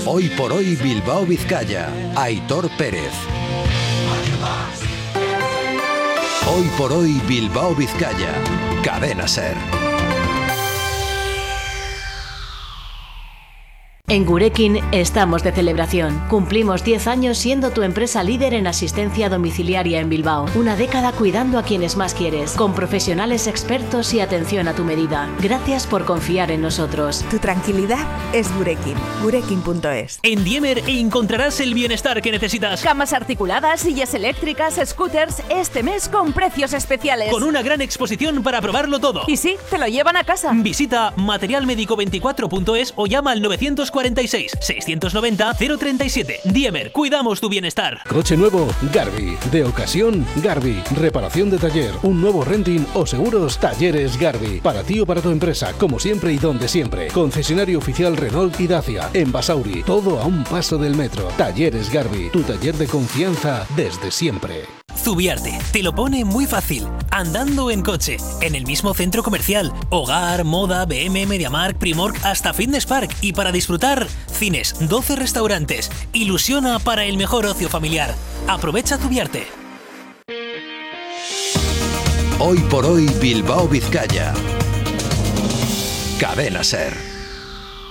Hoy por hoy Bilbao Vizcaya. Aitor Pérez. Hoy por hoy Bilbao Vizcaya. Cadena SER. En Gurekin estamos de celebración. Cumplimos 10 años siendo tu empresa líder en asistencia domiciliaria en Bilbao. Una década cuidando a quienes más quieres, con profesionales expertos y atención a tu medida. Gracias por confiar en nosotros. Tu tranquilidad es Gurekin. Gurekin.es. En Diemer encontrarás el bienestar que necesitas. Camas articuladas, sillas eléctricas, scooters, este mes con precios especiales. Con una gran exposición para probarlo todo. Y sí, te lo llevan a casa. Visita materialmedico24.es o llama al 946 690 037. Diemer, cuidamos tu bienestar. Coche nuevo, Garbi. De ocasión, Garbi. Reparación de taller, un nuevo renting o seguros, Talleres Garbi. Para ti o para tu empresa, como siempre y donde siempre. Concesionario oficial Renault y Dacia. En Basauri, todo a un paso del metro. Talleres Garbi, tu taller de confianza desde siempre. Zubiarte te lo pone muy fácil, andando en coche, en el mismo centro comercial, hogar, moda, BM, MediaMarkt, Primork, hasta Fitness Park, y para disfrutar, cines, 12 restaurantes. Ilusiona para el mejor ocio familiar. Aprovecha Zubiarte. Hoy por hoy Bilbao Vizcaya. Cadena SER.